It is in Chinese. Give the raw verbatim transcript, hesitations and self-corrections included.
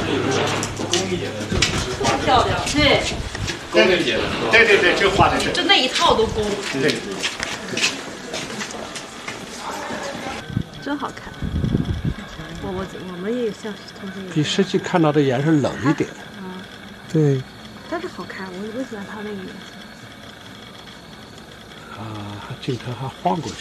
漂亮，对。 工人节的，对对对，这画的是， 就那一套都工。 对。 真好看。我我我们也像同学。 比实际看到的颜色冷一点。 啊。 对。 但是好看，我我喜欢它那个颜色。 啊，镜头还晃过去。